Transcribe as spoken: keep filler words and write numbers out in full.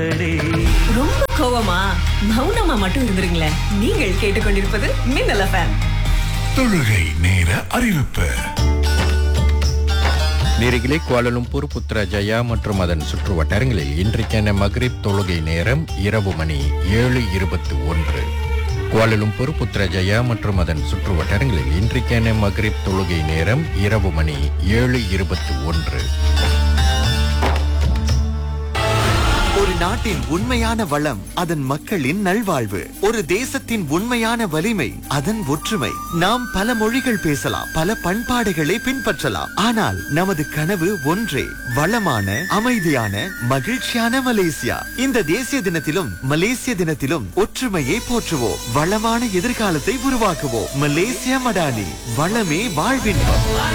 ரொம்ப கோவமா மௌனமா மட்டும் இருந்துருங்களேன். நீங்கள் கேட்டுக்கொண்டிருப்பது மின்னல் எஃப்எம். தொழுகை நேர அறிவிப்பு. நேரிகளே, குவாலலும்பூர், புத்ராஜயா மற்றும் அதன் சுற்று வட்டாரங்களில் இன்றைக்கான மக்ரிப் தொழுகை நேரம் இரவு மணி ஏழு இருபத்தி ஒன்று. குவாலலும்பூர், புத்ராஜயா மற்றும் அதன் சுற்று வட்டாரங்களில் இன்றைக்கான மக்ரிப் தொழுகை நேரம் இரவு மணி ஏழு இருபத்தி ஒன்று. ஒரு நாட்டின் உண்மையான வளம் அதன் மக்களின் நல்வாழ்வு. ஒரு தேசத்தின் உண்மையான வலிமை அதன் ஒற்றுமை. நாம் பல மொழிகள் பேசலாம், பல பண்பாடுகளை பின்பற்றலாம், ஆனால் நமது கனவு ஒன்றே, வளமான, அமைதியான, மகிழ்ச்சியான மலேசியா. இந்த தேசிய தினத்திலும் மலேசிய தினத்திலும் ஒற்றுமையை போற்றுவோம், வளமான எதிர்காலத்தை உருவாக்குவோம். மலேசியா மடானி, வளமே வாழ்வின்பம்.